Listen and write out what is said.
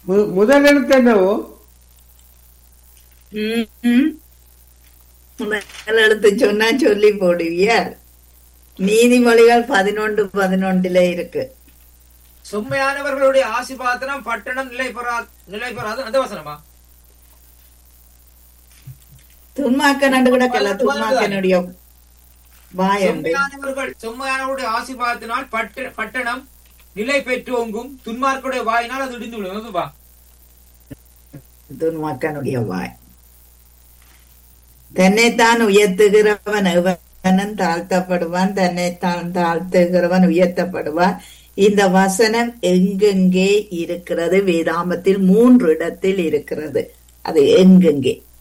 முதல் எழுத்து என்னவோ? ம், முதல் எழுத்து சொன்னா சொல்லி போடுவியா? நீதிமொழிகள் 11:11 இருக்கு. செம்மையானவர்களுடைய ஆசீர்வாதம் பட்டணம் நிலை பெறாது அந்த வசனமா? துன்மாக்கனண்டு கிடக்கல, துன்மாக்கனுடைய வாயண்டு. செம்மையானவருடைய ஆசீர்வாதத்தினால் பட்டணம் நிலை பெற்றோங்கும், துன்மார்க்குடைய வாயினால் அது இடிந்து விழும். துன்மாக்கனுடைய வாய். தன்னைத்தான் உயர்த்துகிறவன் எவனும் தாழ்த்தப்படுவான், தன்னைத்தான் தாழ்த்துகிறவன் உயர்த்தப்படுவான். இந்த வசனம் எங்கெங்கே இருக்கிறது? வேதாமத்தில் 3 இடத்தில் இருக்கிறது. அது எங்கெங்கே?